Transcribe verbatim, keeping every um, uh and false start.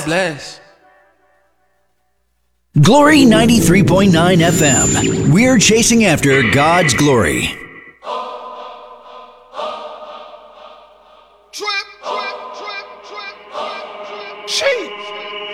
bless. Glory ninety-three point nine F M. We're chasing after God's glory. Trip, trip, trip, trip, trip, trip. She.